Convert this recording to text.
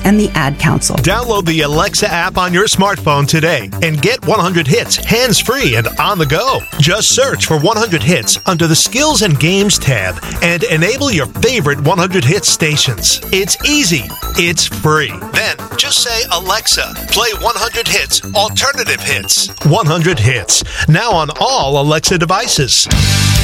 and the Ad Council. Download the Alexa app on your smartphone today and get 100 hits hands-free and on the go. Just search for 100 hits under the Skills and Games tab and enable your favorite 100 hits stations. It's easy. It's free. Then just say, Alexa, play 100 hits, alternative hits. 100 hits. Now on all Alexa devices.